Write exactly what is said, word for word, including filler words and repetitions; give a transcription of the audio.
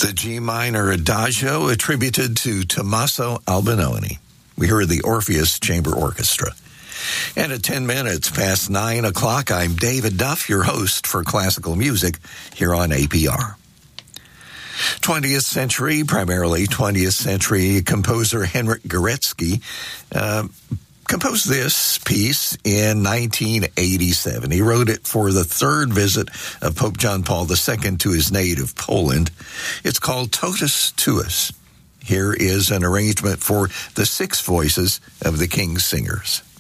The G minor Adagio attributed to Tommaso Albinoni. We heard the Orpheus Chamber Orchestra. And at ten minutes past nine o'clock, I'm David Duff, your host for classical music here on A P R. twentieth century, primarily twentieth century composer Henryk Górecki uh, composed this piece in nineteen eighty-seven. He wrote it for the third visit of Pope John Paul the Second to his native Poland. It's called Totus Tuus. Here is an arrangement for the six voices of the King's Singers.